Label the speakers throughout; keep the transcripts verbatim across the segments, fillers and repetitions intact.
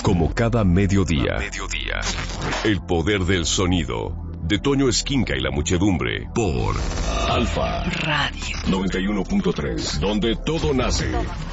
Speaker 1: Como cada mediodía, mediodía, el poder del sonido, de Toño Esquinca y la muchedumbre, por Alfa Radio noventa y uno punto tres, donde todo nace.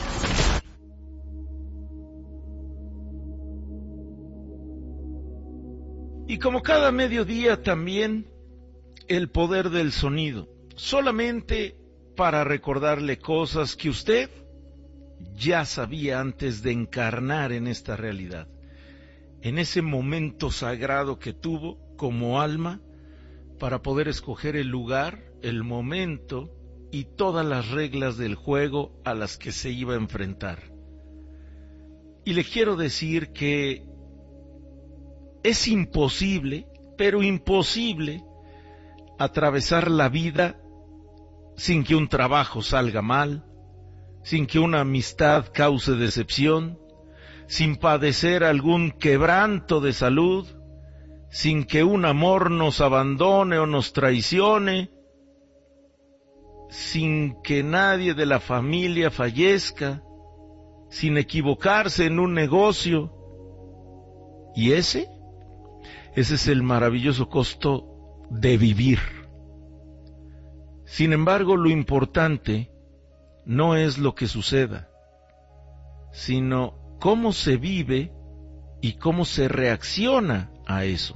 Speaker 2: Y como cada mediodía también, el poder del sonido, solamente para recordarle cosas que usted ya sabía antes de encarnar en esta realidad, en ese momento sagrado que tuvo como alma para poder escoger el lugar, el momento y todas las reglas del juego a las que se iba a enfrentar. Y le quiero decir que es imposible, pero imposible, atravesar la vida sin que un trabajo salga mal, sin que una amistad cause decepción, sin padecer algún quebranto de salud, sin que un amor nos abandone o nos traicione, sin que nadie de la familia fallezca, sin equivocarse en un negocio. Y ese, ese es el maravilloso costo de vivir. Sin embargo, lo importante no es lo que suceda, sino cómo se vive y cómo se reacciona a eso.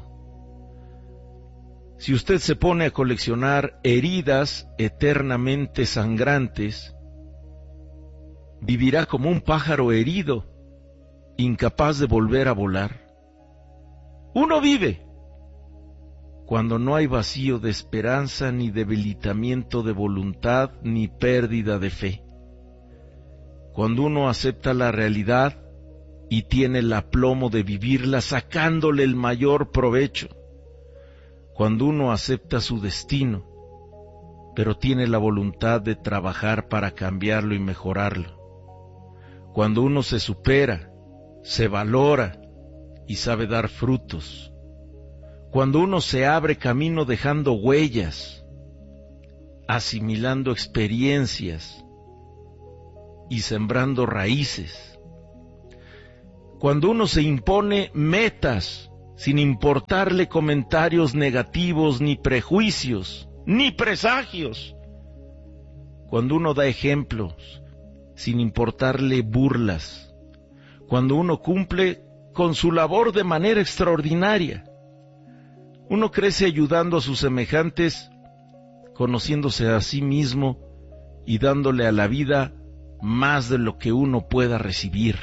Speaker 2: Si usted se pone a coleccionar heridas eternamente sangrantes, vivirá como un pájaro herido, incapaz de volver a volar. Uno vive cuando no hay vacío de esperanza, ni debilitamiento de voluntad, ni pérdida de fe. Cuando uno acepta la realidad y tiene el aplomo de vivirla sacándole el mayor provecho. Cuando uno acepta su destino, pero tiene la voluntad de trabajar para cambiarlo y mejorarlo. Cuando uno se supera, se valora y sabe dar frutos. Cuando uno se abre camino dejando huellas, asimilando experiencias y sembrando raíces. Cuando uno se impone metas sin importarle comentarios negativos, ni prejuicios, ni presagios. Cuando uno da ejemplos sin importarle burlas. Cuando uno cumple con su labor de manera extraordinaria. Uno crece ayudando a sus semejantes, conociéndose a sí mismo y dándole a la vida más de lo que uno pueda recibir.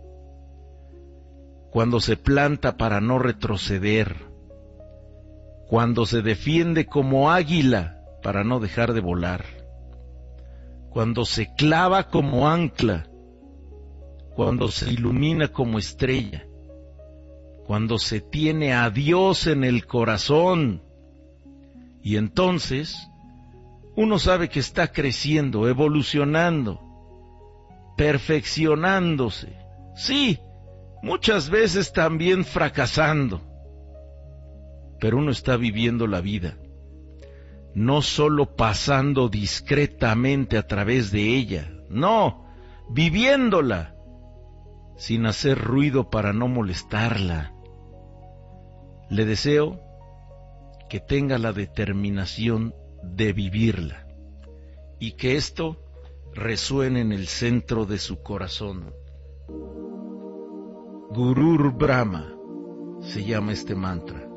Speaker 2: Cuando se planta para no retroceder, cuando se defiende como águila para no dejar de volar, cuando se clava como ancla, cuando se ilumina como estrella, cuando se tiene a Dios en el corazón, y entonces uno sabe que está creciendo, evolucionando, perfeccionándose, sí, muchas veces también fracasando, pero uno está viviendo la vida, no solo pasando discretamente a través de ella, no, viviéndola, sin hacer ruido para no molestarla. Le deseo que tenga la determinación de vivirla y que esto resuene en el centro de su corazón. Gurur Brahma se llama este mantra.